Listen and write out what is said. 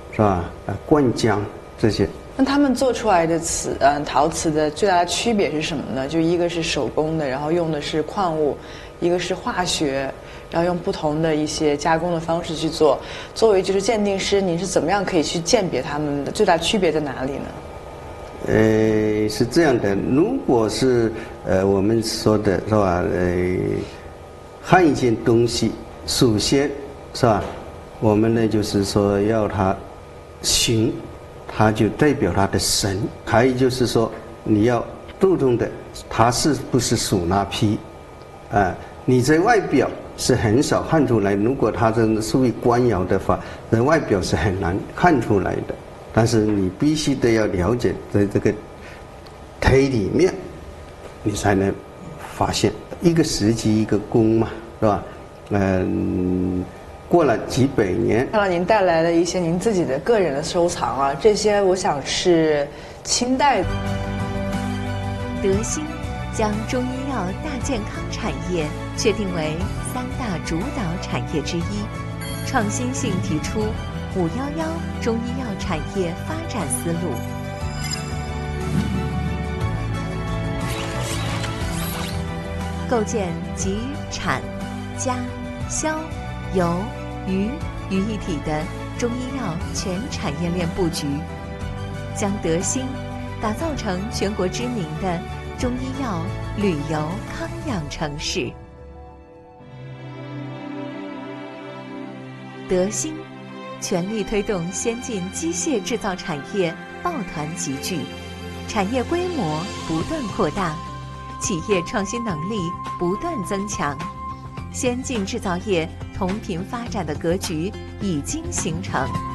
是吧？灌浆这些。 那他们做出来的陶瓷的最大的区别是什么呢？就一个是手工的，然后用的是矿物，一个是化学，然后用不同的一些加工的方式去做。作为就是鉴定师，你是怎么样可以去鉴别他们的最大区别在哪里呢？ 是这样的，如果是我们说的是吧？焊一件东西，首先是吧？我们呢就是说要它形。它就代表它的神，还有就是说，你要注重的，它是不是属那批，你在外表是很少看出来。如果它是属于官窑的话，在外表是很难看出来的。但是你必须得要了解在这个忒里面，你才能发现一个时机一个工嘛，是吧？过了几百年， 看到您带来了一些您自己的个人的收藏啊，这些我想是清代。 德兴将中医药大健康产业确定为3大主导产业之一，创新性提出511中医药产业发展思路。构建集产、家、消、游、娱于一体的中医药全产业链布局，将德兴打造成全国知名的中医药旅游康养城市。德兴全力推动先进机械制造产业抱团集聚，产业规模不断扩大，企业创新能力不断增强，先进制造业同频发展的格局已经形成。